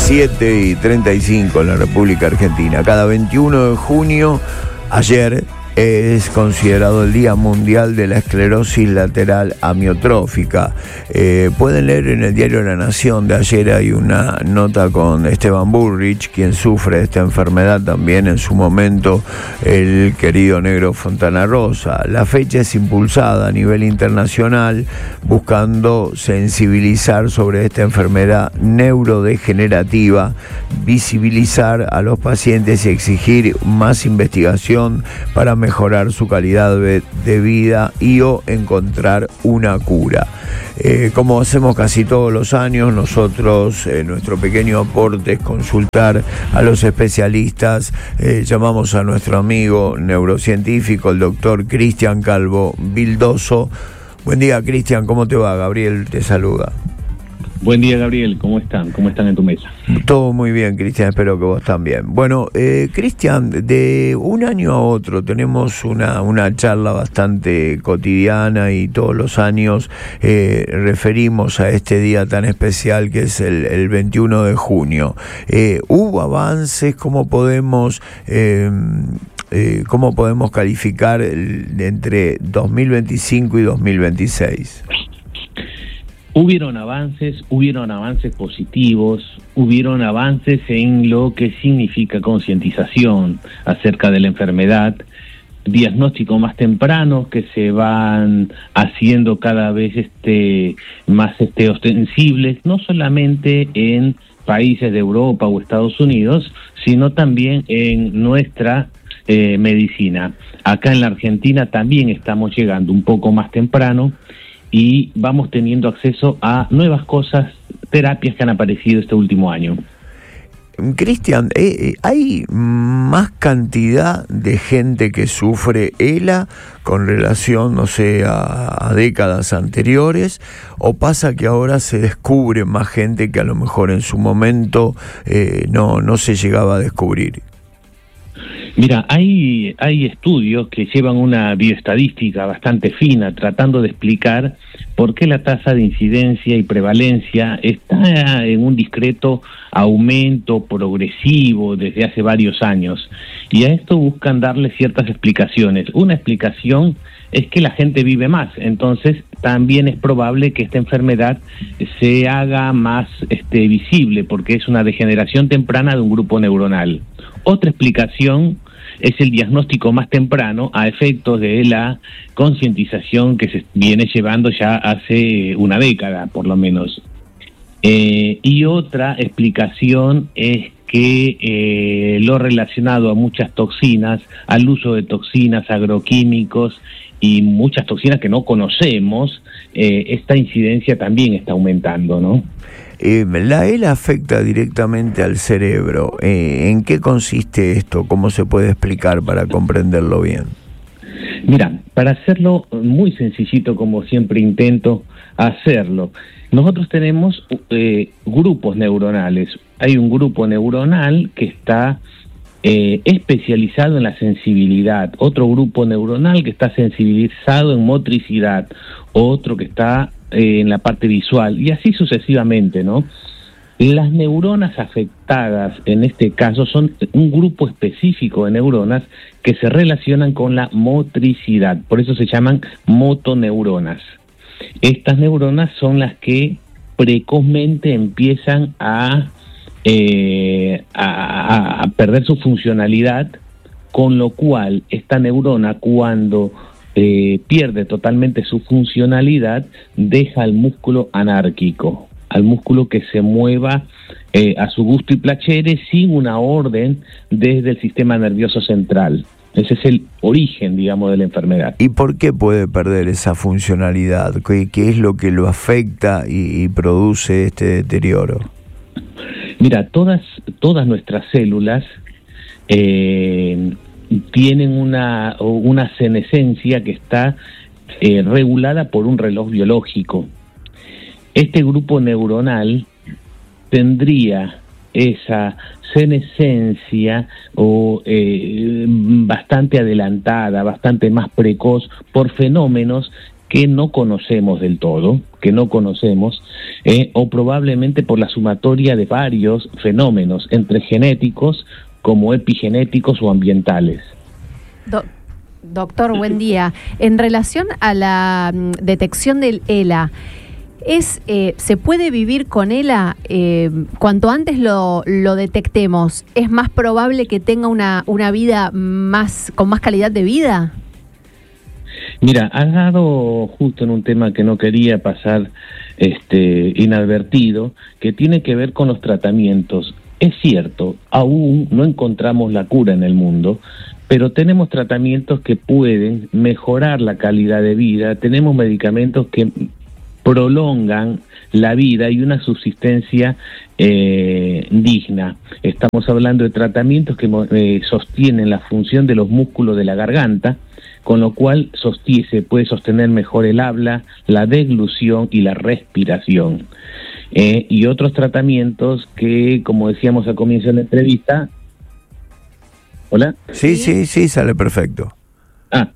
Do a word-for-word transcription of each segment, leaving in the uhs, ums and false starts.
siete y treinta y cinco en la República Argentina. Cada veintiuno de junio, ayer, es considerado el Día Mundial de la Esclerosis Lateral Amiotrófica. Eh, pueden leer en el diario La Nación de ayer, hay una nota con Esteban Bullrich, quien sufre esta enfermedad también en su momento, el querido Negro Fontana Rosa. La fecha es impulsada a nivel internacional buscando sensibilizar sobre esta enfermedad neurodegenerativa, visibilizar a los pacientes y exigir más investigación para mejorar su calidad de, de vida y o encontrar una cura. Eh, como hacemos casi todos los años, nosotros, eh, nuestro pequeño aporte es consultar a los especialistas. Eh, llamamos a nuestro amigo neurocientífico, el doctor Cristian Calvo Vildoso. Buen día, Cristian, ¿cómo te va? Gabriel te saluda. Buen día, Gabriel, ¿cómo están? ¿Cómo están en tu mesa? Todo muy bien, Cristian, espero que vos también. Bueno, eh, Cristian, de un año a otro tenemos una, una charla bastante cotidiana y todos los años eh, referimos a este día tan especial que es el, el veintiuno de junio. Eh, ¿Hubo avances? ¿Cómo podemos... Eh, eh, ¿Cómo podemos calificar el, entre dos mil veinticinco y dos mil veintiséis? Hubieron avances, hubieron avances positivos, hubieron avances en lo que significa concientización acerca de la enfermedad, diagnósticos más tempranos que se van haciendo cada vez este más este ostensibles, no solamente en países de Europa o Estados Unidos, sino también en nuestra eh, medicina. Acá en la Argentina también estamos llegando un poco más temprano y vamos teniendo acceso a nuevas cosas, terapias que han aparecido este último año. Cristian, eh, ¿hay más cantidad de gente que sufre E L A con relación, no sé, a, a décadas anteriores? ¿O pasa que ahora se descubre más gente que a lo mejor en su momento eh, no, no se llegaba a descubrir? Mira, hay, hay estudios que llevan una bioestadística bastante fina tratando de explicar por qué la tasa de incidencia y prevalencia está en un discreto aumento progresivo desde hace varios años. Y a esto buscan darle ciertas explicaciones. Una explicación es que la gente vive más, entonces también es probable que esta enfermedad se haga más este, visible porque es una degeneración temprana de un grupo neuronal. Otra explicación es el diagnóstico más temprano a efectos de la concientización que se viene llevando ya hace una década, por lo menos. Eh, y otra explicación es que eh, lo relacionado a muchas toxinas, al uso de toxinas, agroquímicos y muchas toxinas que no conocemos, eh, esta incidencia también está aumentando, ¿no? Eh, la E L A afecta directamente al cerebro. Eh, ¿En qué consiste esto? ¿Cómo se puede explicar para comprenderlo bien? Mira, para hacerlo muy sencillito, como siempre intento hacerlo, nosotros tenemos eh, grupos neuronales. Hay un grupo neuronal que está eh, especializado en la sensibilidad, otro grupo neuronal que está sensibilizado en motricidad, otro que está en la parte visual, y así sucesivamente, ¿no? Las neuronas afectadas, en este caso, son un grupo específico de neuronas que se relacionan con la motricidad, por eso se llaman motoneuronas. Estas neuronas son las que precozmente empiezan a, eh, a, a perder su funcionalidad, con lo cual esta neurona, cuando Eh, pierde totalmente su funcionalidad, deja al músculo anárquico, al músculo que se mueva eh, a su gusto y placeres sin una orden desde el sistema nervioso central. Ese es el origen, digamos, de la enfermedad. ¿Y por qué puede perder esa funcionalidad? ¿Qué, qué es lo que lo afecta y, y produce este deterioro? Mira, todas, todas nuestras células eh, tienen una, una senescencia que está eh, regulada por un reloj biológico. Este grupo neuronal tendría esa senescencia o eh, bastante adelantada, bastante más precoz por fenómenos que no conocemos del todo, que no conocemos, eh, o probablemente por la sumatoria de varios fenómenos, entre genéticos como epigenéticos o ambientales. Do- doctor, buen día. En relación a la mm, detección del ELA, es eh, ¿se puede vivir con ELA? Eh, cuanto antes lo, lo detectemos, ¿es más probable que tenga una, una vida más con más calidad de vida? Mira, has dado justo en un tema que no quería pasar este, inadvertido, que tiene que ver con los tratamientos. Es cierto, aún no encontramos la cura en el mundo, pero tenemos tratamientos que pueden mejorar la calidad de vida, tenemos medicamentos que prolongan la vida y una subsistencia eh, digna. Estamos hablando de tratamientos que eh, sostienen la función de los músculos de la garganta, con lo cual sostiene, se puede sostener mejor el habla, la deglución y la respiración. Eh, y otros tratamientos que, como decíamos al comienzo de la entrevista... ¿Hola? Sí, sí, sí, sale perfecto. Ah.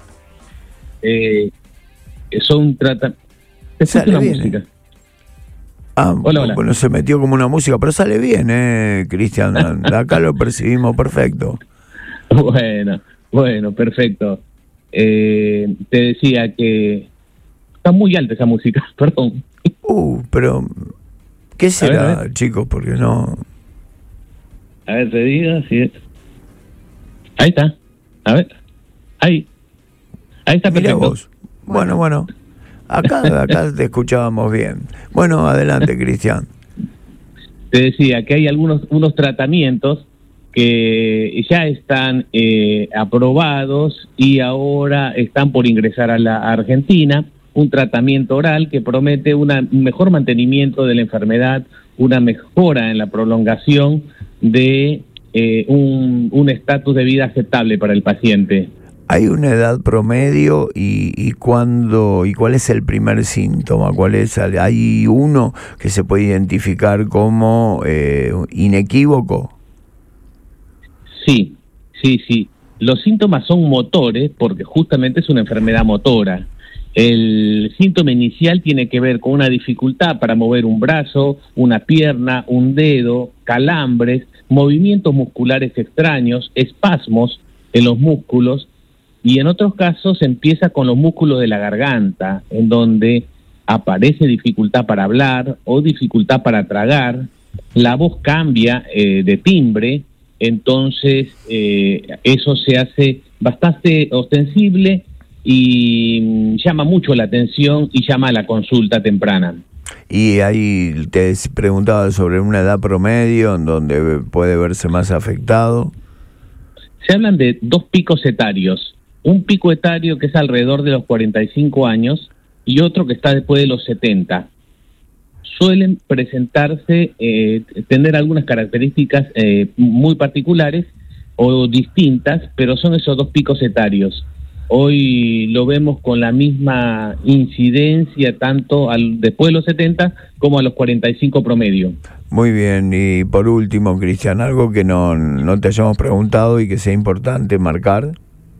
Eh, son tratamientos... Sale una bien, música. eh. Ah, hola, hola. Bueno, se metió como una música, pero sale bien, eh, Cristian. Acá lo percibimos perfecto. Bueno, bueno, perfecto. Eh, te decía que está muy alta esa música, perdón. Uh, pero ¿qué será, a ver, a ver. chicos? Porque no... A ver, te digo, sí. Ahí está. A ver. Ahí. Ahí está Mirá perfecto. vos. Bueno, bueno. Acá, acá te escuchábamos bien. Bueno, adelante, Cristian. Te decía que hay algunos unos tratamientos que ya están eh, aprobados y ahora están por ingresar a la Argentina. Un tratamiento oral que promete una, un mejor mantenimiento de la enfermedad, una mejora en la prolongación de eh, un un estatus de vida aceptable para el paciente. ¿Hay una edad promedio y, y cuándo y cuál es el primer síntoma? ¿Cuál es? ¿Hay uno que se puede identificar como eh, inequívoco? Sí, sí, sí. Los síntomas son motores porque justamente es una enfermedad motora. El síntoma inicial tiene que ver con una dificultad para mover un brazo, una pierna, un dedo, calambres, movimientos musculares extraños, espasmos en los músculos, y en otros casos empieza con los músculos de la garganta, en donde aparece dificultad para hablar o dificultad para tragar, la voz cambia eh, de timbre, entonces eh, eso se hace bastante ostensible y llama mucho la atención y llama a la consulta temprana. Y ahí te preguntaba sobre una edad promedio en donde puede verse más afectado. Se hablan de dos picos etarios, un pico etario que es alrededor de los cuarenta y cinco años y otro que está después de los setenta. Suelen presentarse, eh, tener algunas características eh, muy particulares o distintas, pero son esos dos picos etarios. Hoy lo vemos con la misma incidencia tanto al, después de los setenta como a los cuarenta y cinco promedio. Muy bien, y por último, Cristian, algo que no, no te hayamos preguntado y que sea importante marcar.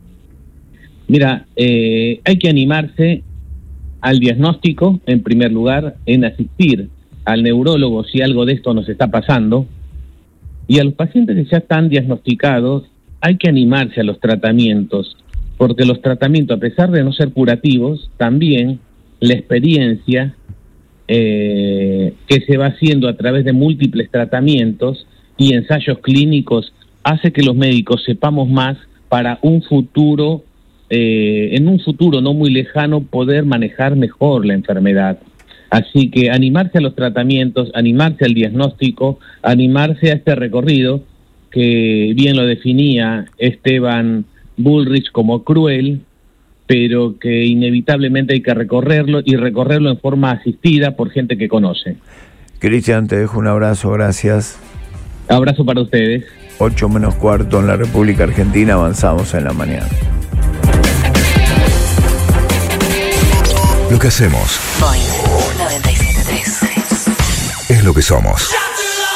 Mira, eh, hay que animarse al diagnóstico, en primer lugar, en asistir al neurólogo si algo de esto nos está pasando, y a los pacientes que ya están diagnosticados hay que animarse a los tratamientos, porque los tratamientos, a pesar de no ser curativos, también la experiencia eh, que se va haciendo a través de múltiples tratamientos y ensayos clínicos hace que los médicos sepamos más para un futuro, eh, en un futuro no muy lejano, poder manejar mejor la enfermedad. Así que animarse a los tratamientos, animarse al diagnóstico, animarse a este recorrido que bien lo definía Esteban Bullrich como cruel, pero que inevitablemente hay que recorrerlo y recorrerlo en forma asistida por gente que conoce. Cristian, te dejo un abrazo, gracias. Abrazo para ustedes. ocho menos cuarto en la República Argentina, avanzamos en la mañana. Lo que hacemos Boing noventa y siete punto tres es lo que somos.